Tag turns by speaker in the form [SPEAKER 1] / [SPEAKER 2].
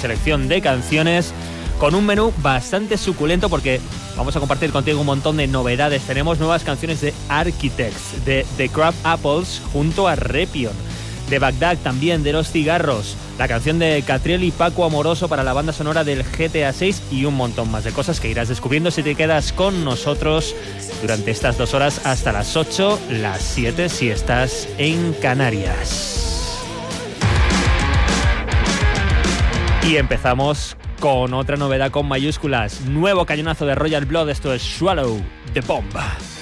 [SPEAKER 1] selección de canciones con un menú bastante suculento porque vamos a compartir contigo un montón de novedades. Tenemos nuevas canciones de Architects, de The Crab Apples junto a Repion, de Bagdad también, de Los Cigarros, la canción de Catriel y Paco Amoroso para la banda sonora del GTA 6 y un montón más de cosas que irás descubriendo si te quedas con nosotros durante estas 2 horas hasta las 8, las 7 si estás en Canarias. Y empezamos con otra novedad con mayúsculas, nuevo cañonazo de Royal Blood, esto es Swallow the Bomb.